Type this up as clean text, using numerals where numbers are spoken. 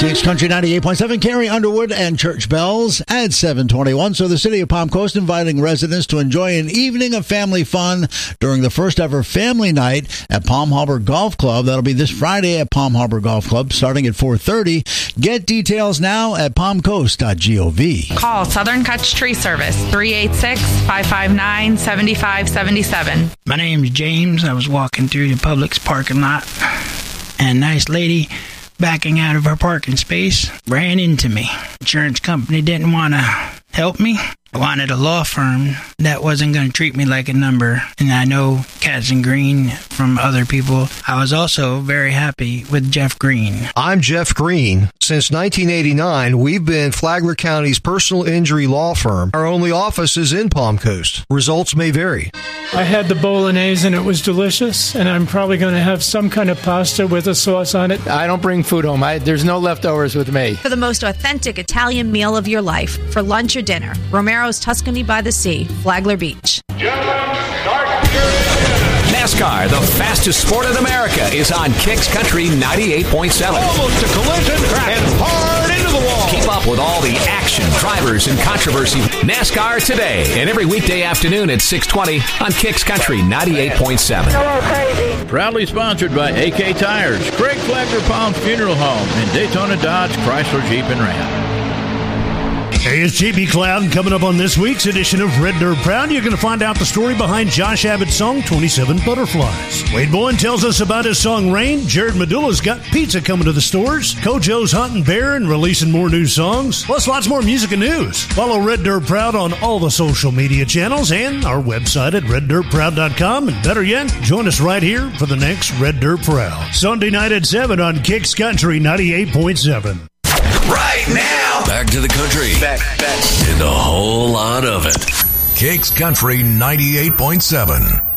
Kicks Country 98.7, Carrie Underwood and Church Bells at 7:21. So the city of Palm Coast inviting residents to enjoy an evening of family fun during the first ever family night at Palm Harbor Golf Club. That'll be this Friday at Palm Harbor Golf Club starting at 4:30. Get details now at palmcoast.gov. Call Southern Kutch Tree Service, 386-559-7577. My name's James. I was walking through the Publix parking lot, and a nice lady backing out of her parking space ran into me. Insurance company didn't want to help me. I wanted a law firm that wasn't going to treat me like a number. And I know Katz and Green from other people. I was also very happy with Jeff Green. I'm Jeff Green. Since 1989, we've been Flagler County's personal injury law firm. Our only office is in Palm Coast. Results may vary. I had the bolognese and it was delicious, and I'm probably going to have some kind of pasta with a sauce on it. I don't bring food home. There's no leftovers with me. For the most authentic Italian meal of your life, for lunch or dinner, Romero's Tuscany by the Sea, Flagler Beach. NASCAR, the fastest sport in America, is on Kicks Country 98.7. Almost a collision and hard into the wall. Keep up with all the action, drivers, and controversy. NASCAR today and every weekday afternoon at 6:20 on Kicks Country 98.7. Proudly sponsored by AK Tires, Craig Flagler Palms Funeral Home, and Daytona Dodge Chrysler Jeep and Ram. Hey, it's JB Cloud, and coming up on this week's edition of Red Dirt Proud, you're going to find out the story behind Josh Abbott's song, 27 Butterflies. Wade Bowen tells us about his song, Rain. Jared Medulla's got pizza coming to the stores. Kojo's hunting bear and releasing more new songs. Plus, lots more music and news. Follow Red Dirt Proud on all the social media channels and our website at reddirtproud.com. And better yet, join us right here for the next Red Dirt Proud. Sunday night at 7 on Kicks Country 98.7. Right now, back to the country. Back. And a whole lot of it. Kicks Country 98.7.